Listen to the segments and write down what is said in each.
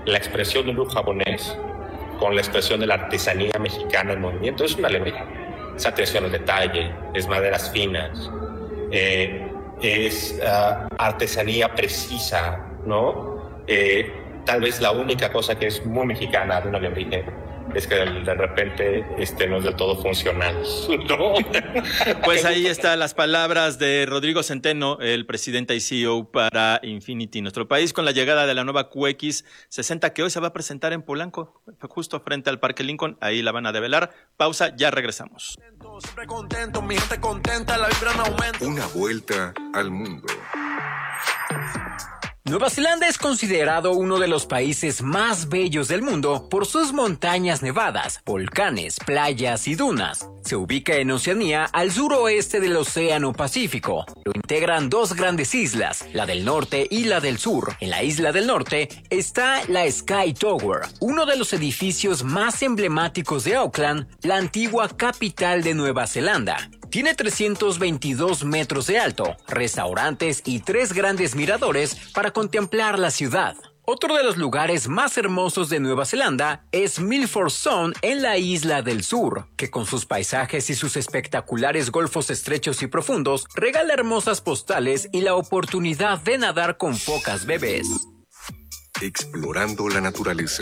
la expresión del look japonés con la expresión de la artesanía mexicana en movimiento. Es una alegría. Es atención al detalle, es maderas finas, es artesanía precisa, ¿no? Tal vez la única cosa que es muy mexicana de una alebrije es que de repente no es del todo funcional, ¿no? Pues ahí están las palabras de Rodrigo Centeno, el presidente y CEO para Infiniti, nuestro país, con la llegada de la nueva QX60 que hoy se va a presentar en Polanco, justo frente al Parque Lincoln. Ahí la van a develar. Pausa, ya regresamos. Siempre contento, mi gente contenta, la vibra en aumento. Una vuelta al mundo. Nueva Zelanda es considerado uno de los países más bellos del mundo por sus montañas nevadas, volcanes, playas y dunas. Se ubica en Oceanía, al suroeste del Océano Pacífico. Lo integran dos grandes islas, la del norte y la del sur. En la isla del norte está la Sky Tower, uno de los edificios más emblemáticos de Auckland, la antigua capital de Nueva Zelanda. Tiene 322 metros de alto, restaurantes y 3 grandes miradores para contemplar la ciudad. Otro de los lugares más hermosos de Nueva Zelanda es Milford Sound en la isla del sur, que con sus paisajes y sus espectaculares golfos estrechos y profundos regala hermosas postales y la oportunidad de nadar con focas bebés. Explorando la naturaleza.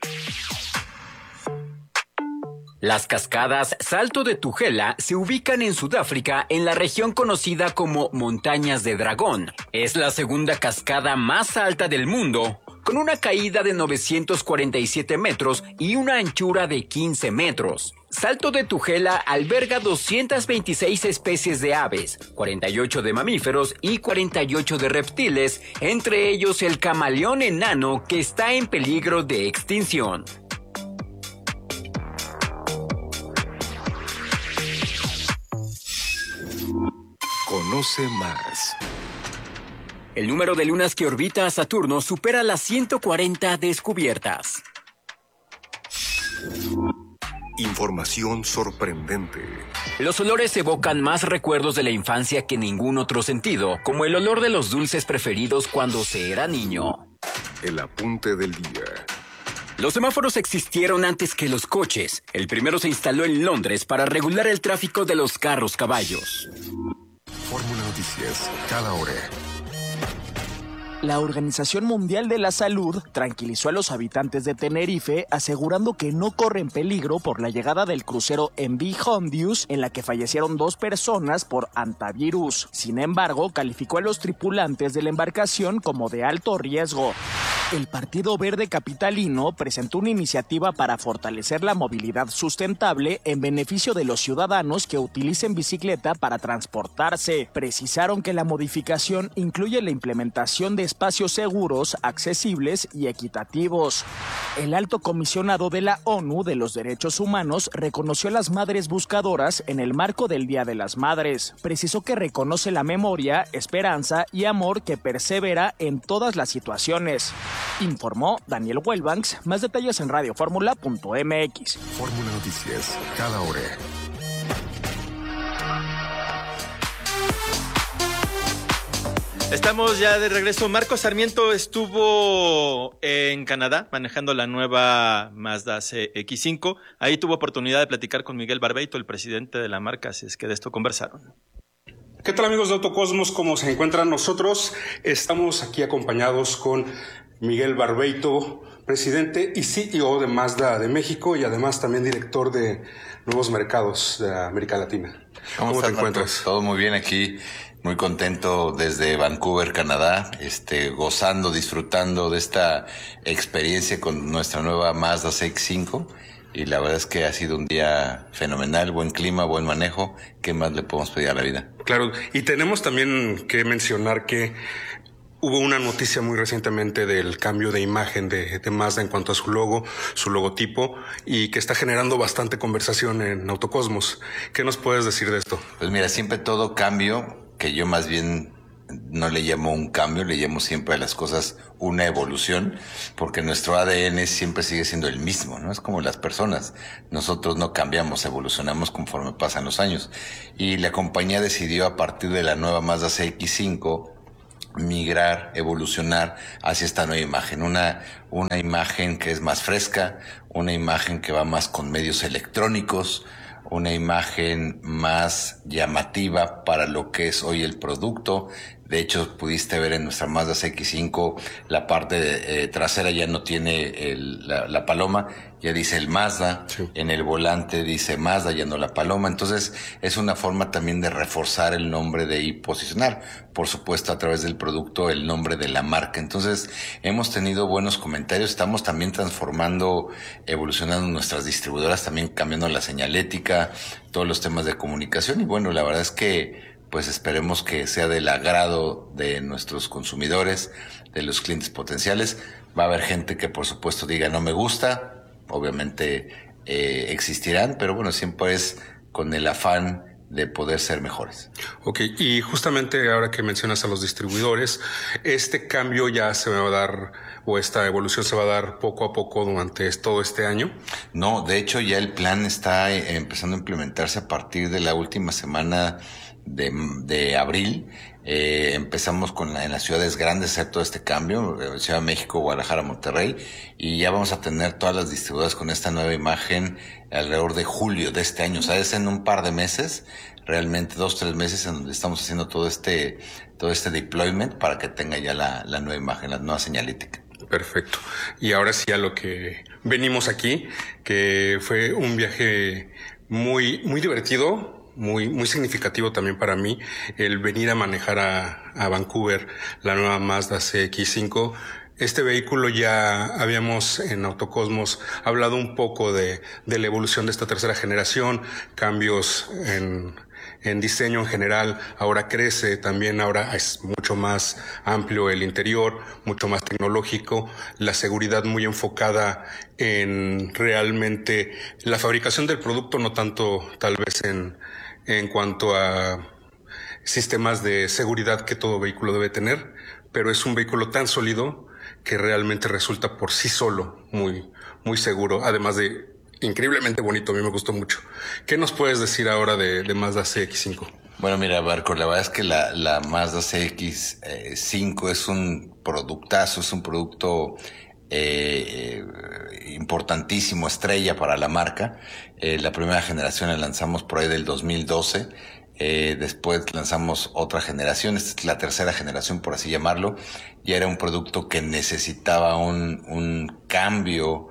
Las cascadas Salto de Tugela se ubican en Sudáfrica en la región conocida como Montañas de Dragón. Es la segunda cascada más alta del mundo, con una caída de 947 metros y una anchura de 15 metros. Salto de Tugela alberga 226 especies de aves, 48 de mamíferos y 48 de reptiles, entre ellos el camaleón enano que está en peligro de extinción. Conoce más. El número de lunas que orbita a Saturno supera las 140 descubiertas. Información sorprendente. Los olores evocan más recuerdos de la infancia que ningún otro sentido, como el olor de los dulces preferidos cuando se era niño. El apunte del día. Los semáforos existieron antes que los coches. El primero se instaló en Londres para regular el tráfico de los carros-caballos. Fórmula Noticias, cada hora. La Organización Mundial de la Salud tranquilizó a los habitantes de Tenerife asegurando que no corren peligro por la llegada del crucero MV Hondius, en la que fallecieron 2 personas por hantavirus. Sin embargo, calificó a los tripulantes de la embarcación como de alto riesgo. El Partido Verde Capitalino presentó una iniciativa para fortalecer la movilidad sustentable en beneficio de los ciudadanos que utilicen bicicleta para transportarse. Precisaron que la modificación incluye la implementación de espacios seguros, accesibles y equitativos. El alto comisionado de la ONU de los Derechos Humanos reconoció a las madres buscadoras en el marco del Día de las Madres. Precisó que reconoce la memoria, esperanza y amor que persevera en todas las situaciones. Informó Daniel Wellbanks. Más detalles en radioformula.mx. Fórmula Noticias, cada hora. Estamos ya de regreso. Marcos Sarmiento estuvo en Canadá manejando la nueva Mazda CX-5. Ahí tuvo oportunidad de platicar con Miguel Barbeito, el presidente de la marca, así es que de esto conversaron. ¿Qué tal, amigos de Autocosmos? ¿Cómo se encuentran? Nosotros estamos aquí acompañados con Miguel Barbeito, presidente y CEO de Mazda de México y además también director de Nuevos Mercados de América Latina. ¿Cómo te encuentras? Todo muy bien aquí, muy contento desde Vancouver, Canadá, gozando, disfrutando de esta experiencia con nuestra nueva Mazda CX-5 y la verdad es que ha sido un día fenomenal, buen clima, buen manejo. ¿Qué más le podemos pedir a la vida? Claro, y tenemos también que mencionar que hubo una noticia muy recientemente del cambio de imagen de Mazda en cuanto a su logo, su logotipo, y que está generando bastante conversación en Autocosmos. ¿Qué nos puedes decir de esto? Pues mira, siempre todo cambio, que yo más bien no le llamo un cambio, le llamo siempre a las cosas una evolución, porque nuestro ADN siempre sigue siendo el mismo, ¿no? Es como las personas. Nosotros no cambiamos, evolucionamos conforme pasan los años. Y la compañía decidió a partir de la nueva Mazda CX-5 migrar, evolucionar hacia esta nueva imagen, una imagen que es más fresca, una imagen que va más con medios electrónicos, una imagen más llamativa para lo que es hoy el producto. De hecho, pudiste ver en nuestra Mazda CX-5 la parte trasera ya no tiene la paloma, ya dice el Mazda. Sí. En el volante dice Mazda, ya no la paloma. Entonces, es una forma también de reforzar el nombre y posicionar, por supuesto, a través del producto, el nombre de la marca. Entonces, hemos tenido buenos comentarios. Estamos también transformando, evolucionando nuestras distribuidoras, también cambiando la señalética, todos los temas de comunicación. Y bueno, la verdad es que pues esperemos que sea del agrado de nuestros consumidores, de los clientes potenciales. Va a haber gente que por supuesto diga no me gusta, obviamente existirán, pero bueno, siempre es con el afán de poder ser mejores. Ok, y justamente ahora que mencionas a los distribuidores, este cambio ya se va a dar, o esta evolución se va a dar poco a poco durante todo este año. No, de hecho ya el plan está empezando a implementarse a partir de la última semana de abril. Empezamos en las ciudades grandes hacer todo este cambio, Ciudad de México, Guadalajara, Monterrey, y ya vamos a tener todas las distribuidoras con esta nueva imagen alrededor de julio de este año. O sea, es en un par de meses, realmente 2-3 meses, en donde estamos haciendo todo este deployment para que tenga ya la nueva imagen, la nueva señalética. Perfecto. Y ahora sí a lo que venimos aquí, que fue un viaje muy, muy divertido, muy significativo también para mí, el venir a manejar a Vancouver la nueva Mazda CX-5. Este vehículo ya habíamos en Autocosmos hablado un poco de la evolución de esta tercera generación, cambios en diseño en general. Ahora crece también, ahora es mucho más amplio el interior, mucho más tecnológico, la seguridad muy enfocada en realmente la fabricación del producto, no tanto tal vez en cuanto a sistemas de seguridad que todo vehículo debe tener, pero es un vehículo tan sólido que realmente resulta por sí solo muy seguro, además de increíblemente bonito. A mí me gustó mucho. ¿Qué nos puedes decir ahora de Mazda CX-5? Bueno, mira, Barco, la verdad es que la Mazda CX-5 es un productazo, es un producto importantísimo, estrella para la marca. La primera generación la lanzamos por ahí del 2012. Después lanzamos otra generación, esta es la tercera generación, por así llamarlo. Ya era un producto que necesitaba un cambio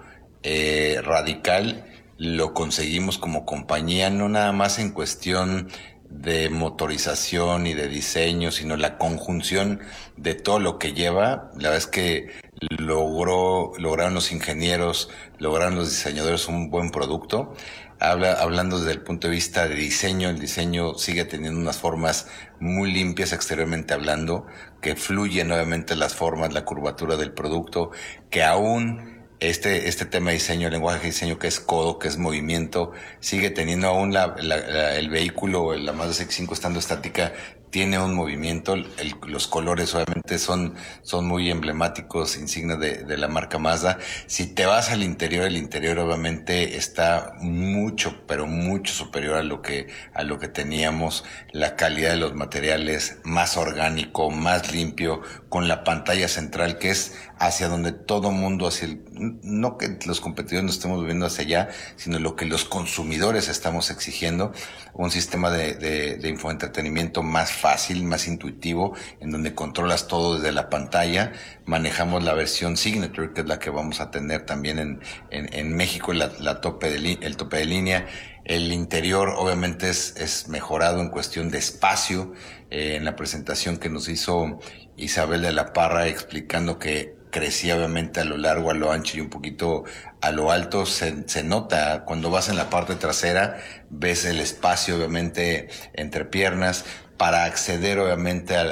radical. Lo conseguimos como compañía, no nada más en cuestión de motorización y de diseño, sino la conjunción de todo lo que lleva. La verdad es que lograron los ingenieros, lograron los diseñadores un buen producto. Hablando desde el punto de vista de diseño, el diseño sigue teniendo unas formas muy limpias exteriormente hablando, que fluyen nuevamente las formas, la curvatura del producto, que aún este tema de diseño, el lenguaje de diseño que es codo, que es movimiento, sigue teniendo aún el vehículo, la Mazda CX-5 estando estática, tiene un movimiento. Los colores obviamente son muy emblemáticos, insignia de la marca Mazda. Si te vas al interior, el interior obviamente está mucho, pero mucho superior a lo que teníamos. La calidad de los materiales, más orgánico, más limpio, con la pantalla central que es hacia donde todo mundo, no que los competidores nos estemos viendo hacia allá, sino lo que los consumidores estamos exigiendo. Un sistema de infoentretenimiento más fácil, más intuitivo, en donde controlas todo desde la pantalla. Manejamos la versión Signature, que es la que vamos a tener también en México, el tope de línea. El interior obviamente es mejorado en cuestión de espacio. En la presentación que nos hizo Isabel de la Parra explicando que crecía obviamente a lo largo, a lo ancho y un poquito a lo alto, se nota cuando vas en la parte trasera, ves el espacio obviamente entre piernas. Para acceder obviamente a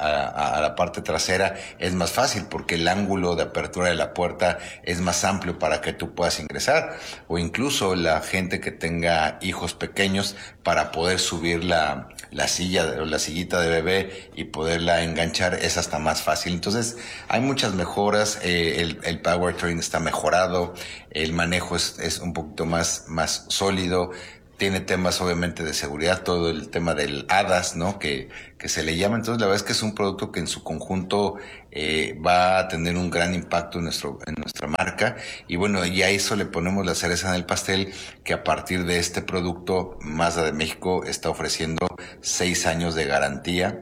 la parte trasera es más fácil porque el ángulo de apertura de la puerta es más amplio para que tú puedas ingresar, o incluso la gente que tenga hijos pequeños para poder subir la silla o la sillita de bebé y poderla enganchar es hasta más fácil. Entonces hay muchas mejoras, el powertrain está mejorado, el manejo es un poquito más sólido. tiene temas obviamente de seguridad, todo el tema del ADAS, ¿no? Que se le llama. Entonces la verdad es que es un producto que en su conjunto va a tener un gran impacto en nuestra marca. Y bueno, y a eso le ponemos la cereza en el pastel, que a partir de este producto Mazda de México está ofreciendo 6 años de garantía,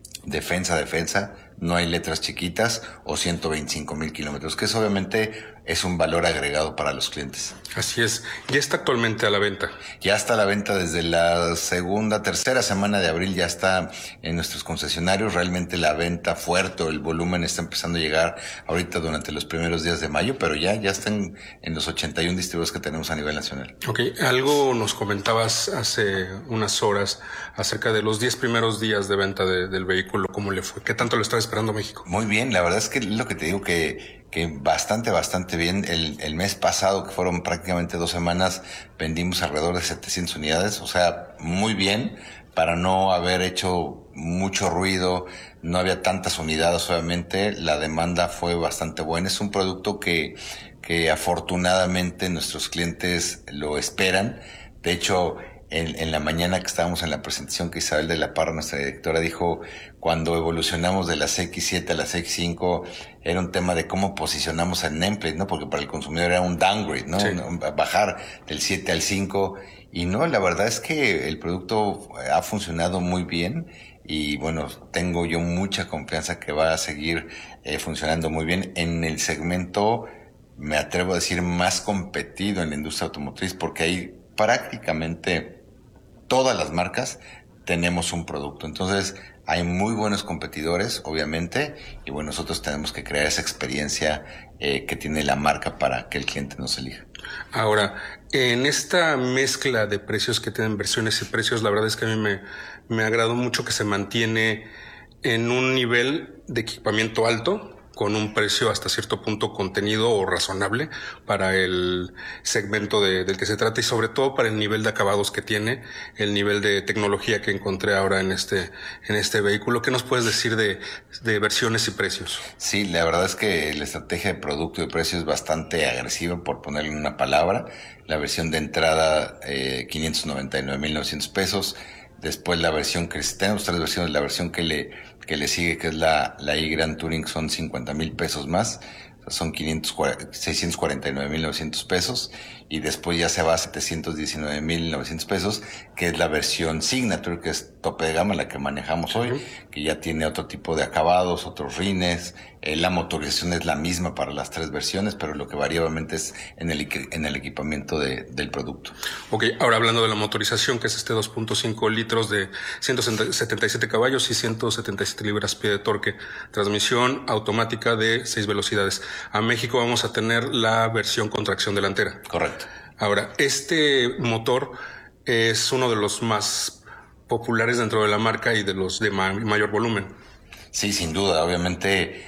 defensa, no hay letras chiquitas, o 125,000 kilómetros, que eso obviamente es un valor agregado para los clientes. Así es. ¿Ya está actualmente a la venta? Ya está a la venta desde la tercera semana de abril, ya está en nuestros concesionarios. Realmente la venta fuerte, el volumen está empezando a llegar ahorita durante los primeros días de mayo, pero ya están en los 81 distribuidores que tenemos a nivel nacional. Ok, algo nos comentabas hace unas horas acerca de los 10 primeros días de venta del vehículo. ¿Cómo le fue? ¿Qué tanto lo está esperando México? Muy bien, la verdad es que lo que te digo que bastante bien. El mes pasado, que fueron prácticamente 2 semanas, vendimos alrededor de 700 unidades, o sea, muy bien, para no haber hecho mucho ruido, no había tantas unidades, obviamente, la demanda fue bastante buena. Es un producto que afortunadamente nuestros clientes lo esperan. De hecho, en la mañana que estábamos en la presentación, que Isabel de la Parra, nuestra directora, dijo, cuando evolucionamos de las X7 a las X5, era un tema de cómo posicionamos el nameplate, ¿no? Porque para el consumidor era un downgrade, ¿no? Sí. Bajar del 7 al 5. Y no, la verdad es que el producto ha funcionado muy bien. Y bueno, tengo yo mucha confianza que va a seguir funcionando muy bien en el segmento, me atrevo a decir, más competido en la industria automotriz, porque hay prácticamente todas las marcas tenemos un producto. Entonces, hay muy buenos competidores, obviamente, y bueno, nosotros tenemos que crear esa experiencia que tiene la marca para que el cliente nos elija. Ahora, en esta mezcla de precios que tienen versiones y precios, la verdad es que a mí me agradó mucho que se mantiene en un nivel de equipamiento alto, con un precio hasta cierto punto contenido o razonable para el segmento del que se trata, y sobre todo para el nivel de acabados que tiene, el nivel de tecnología que encontré ahora en este vehículo. ¿Qué nos puedes decir de versiones y precios? Sí, la verdad es que la estrategia de producto y de precio es bastante agresiva, por ponerle una palabra. La versión de entrada, 599,900 pesos. Después la versión que tenemos 3 versiones, la versión que le sigue, que es la i-Gran Touring, son 50,000 pesos más, son 649,900 pesos, y después ya se va a 719,900 pesos, que es la versión Signature, que es tope de gama, la que manejamos hoy, que ya tiene otro tipo de acabados, otros rines. La motorización es la misma para las 3 versiones, pero lo que varía obviamente es en el equipamiento del producto. Ok, ahora hablando de la motorización, que es este 2.5 litros de 177 caballos y 177 libras-pie de torque, transmisión automática de 6 velocidades. A México vamos a tener la versión con tracción delantera. Correcto. Ahora, este motor es uno de los más populares dentro de la marca y de los de mayor volumen. Sí, sin duda. Obviamente,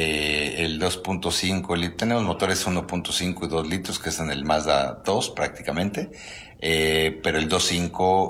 el 2.5, tenemos motores 1.5 y 2 litros, que es en el Mazda 2 prácticamente, pero el 2.5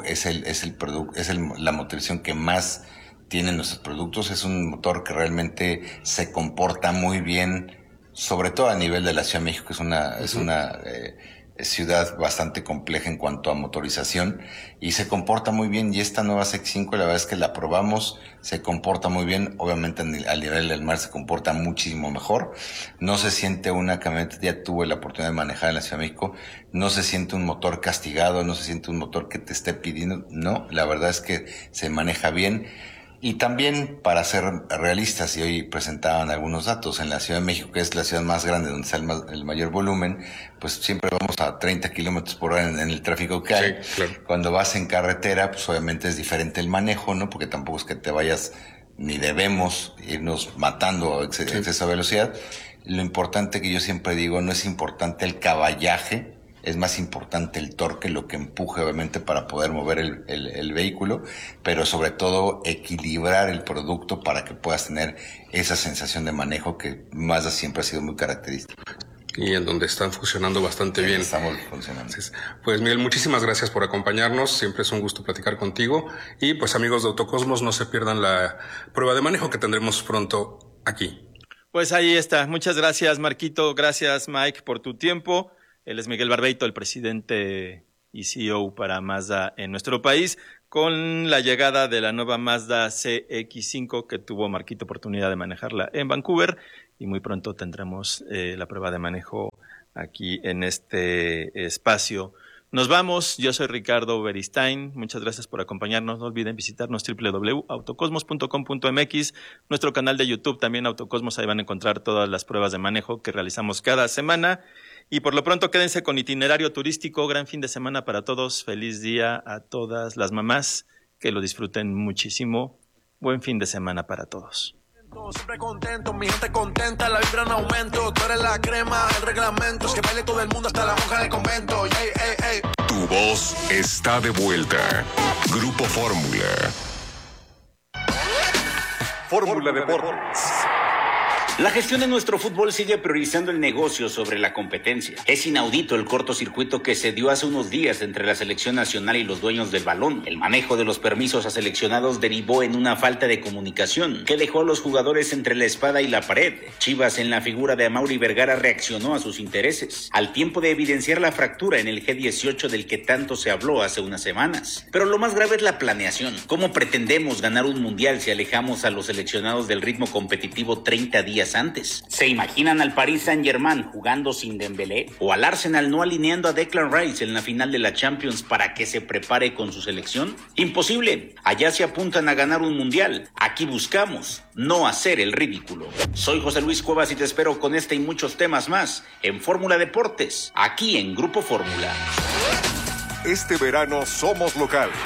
es la motorización que más tienen nuestros productos. Es un motor que realmente se comporta muy bien, sobre todo a nivel de la Ciudad de México, que es una ciudad bastante compleja en cuanto a motorización, y se comporta muy bien. Y esta nueva X5, la verdad es que la probamos, se comporta muy bien. Obviamente al nivel del mar se comporta muchísimo mejor. No se siente una camioneta, ya tuve la oportunidad de manejar en la Ciudad de México, no se siente un motor castigado, no se siente un motor que te esté pidiendo. No, la verdad es que se maneja bien. Y también, para ser realistas, y hoy presentaban algunos datos, en la Ciudad de México, que es la ciudad más grande, donde está el mayor volumen, pues siempre vamos a 30 kilómetros por hora en el tráfico que hay. Sí, claro. Cuando vas en carretera, pues obviamente es diferente el manejo, ¿no? Porque tampoco es que te vayas, ni debemos irnos matando a exceso de velocidad. Lo importante, que yo siempre digo, no es importante el caballaje, es más importante el torque, lo que empuje obviamente para poder mover el vehículo, pero sobre todo equilibrar el producto para que puedas tener esa sensación de manejo que Mazda siempre ha sido muy característica. Y en donde están funcionando bastante bien. Estamos funcionando. Pues Miguel, muchísimas gracias por acompañarnos. Siempre es un gusto platicar contigo. Y pues amigos de Autocosmos, no se pierdan la prueba de manejo que tendremos pronto aquí. Pues ahí está. Muchas gracias, Marquito. Gracias, Mike, por tu tiempo. Él es Miguel Barbeito, el presidente y CEO para Mazda en nuestro país, con la llegada de la nueva Mazda CX-5 que tuvo Marquito oportunidad de manejarla en Vancouver, y muy pronto tendremos la prueba de manejo aquí en este espacio. Nos vamos, yo soy Ricardo Beristain, muchas gracias por acompañarnos, no olviden visitarnos www.autocosmos.com.mx, nuestro canal de YouTube también Autocosmos, ahí van a encontrar todas las pruebas de manejo que realizamos cada semana, y por lo pronto quédense con itinerario turístico, gran fin de semana para todos, feliz día a todas las mamás, que lo disfruten muchísimo, buen fin de semana para todos. Siempre contento, mi gente contenta, la vibra en aumento. Tú eres la crema, el reglamento es que baile todo el mundo hasta la monja del convento. Ey, ey, ey. Tu voz está de vuelta. Grupo Fórmula. Fórmula Deportes. La gestión de nuestro fútbol sigue priorizando el negocio sobre la competencia. Es inaudito el cortocircuito que se dio hace unos días entre la selección nacional y los dueños del balón. El manejo de los permisos a seleccionados derivó en una falta de comunicación que dejó a los jugadores entre la espada y la pared. Chivas, en la figura de Amaury Vergara, reaccionó a sus intereses, al tiempo de evidenciar la fractura en el G18 del que tanto se habló hace unas semanas. Pero lo más grave es la planeación. ¿Cómo pretendemos ganar un mundial si alejamos a los seleccionados del ritmo competitivo 30 días antes? ¿Se imaginan al Paris Saint-Germain jugando sin Dembélé? ¿O al Arsenal no alineando a Declan Rice en la final de la Champions para que se prepare con su selección? Imposible. Allá se apuntan a ganar un mundial. Aquí buscamos no hacer el ridículo. Soy José Luis Cuevas y te espero con este y muchos temas más en Fórmula Deportes, aquí en Grupo Fórmula. Este verano somos locales.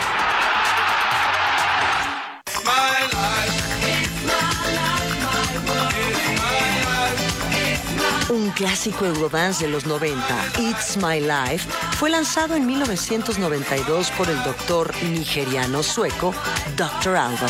Un clásico Eurodance de los 90, It's My Life, fue lanzado en 1992 por el doctor nigeriano sueco Dr. Alban.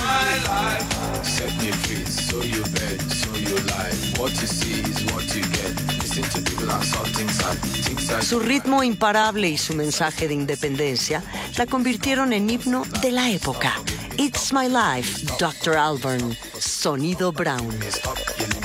Su ritmo imparable y su mensaje de independencia la convirtieron en himno de la época. It's My Life, Dr. Alban, Sonido Brown.